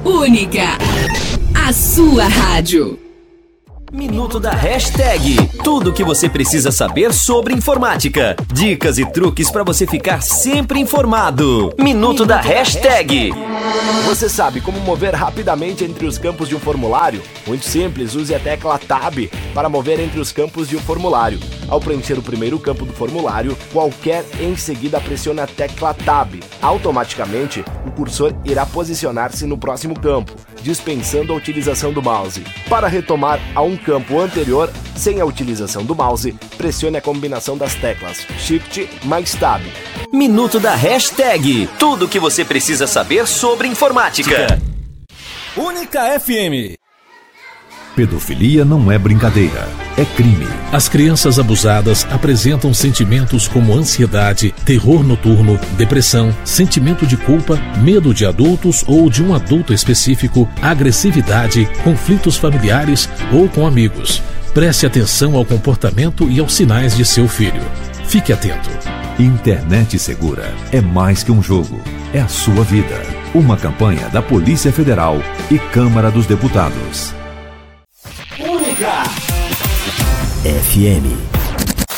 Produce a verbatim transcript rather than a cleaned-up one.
Única, a sua rádio. Minuto da Hashtag. Tudo o que você precisa saber sobre informática. Dicas e truques para você ficar sempre informado. Minuto, Minuto da, da hashtag. hashtag. Você sabe como mover rapidamente entre os campos de um formulário? Muito simples, use a tecla Tab para mover entre os campos de um formulário. Ao preencher o primeiro campo do formulário, qualquer em seguida pressione a tecla Tab. Automaticamente, o cursor irá posicionar-se no próximo campo, dispensando a utilização do mouse. Para retomar a um campo anterior, sem a utilização do mouse, pressione a combinação das teclas Shift mais Tab. Minuto da Hashtag. Tudo o que você precisa saber sobre informática. Única F M. Pedofilia não é brincadeira, é crime. As crianças abusadas apresentam sentimentos como ansiedade, terror noturno, depressão, sentimento de culpa, medo de adultos ou de um adulto específico, agressividade, conflitos familiares ou com amigos. Preste atenção ao comportamento e aos sinais de seu filho. Fique atento. Internet Segura é mais que um jogo, é a sua vida. Uma campanha da Polícia Federal e Câmara dos Deputados. Única F M.